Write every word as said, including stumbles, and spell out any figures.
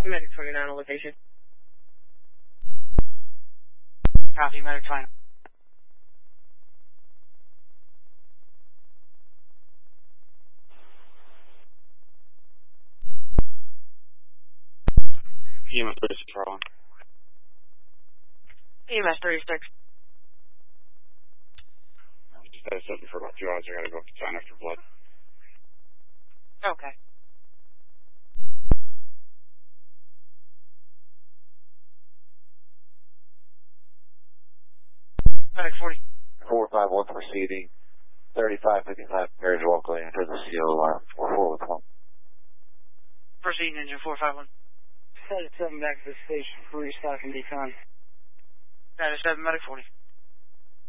Medic twenty-nine on location. Copy, Medic twenty-nine. E M S thirty-six for one. E M S thirty-six. Just had something for about two hours. I gotta go up to town after blood. Okay. Medic forty. four five one proceeding. thirty-five fifty-five marriage walkway enter the C O alarm. four four with one. Proceeding engine four five one. Set seven back to the station for restock and decon. Status seven, Medic forty.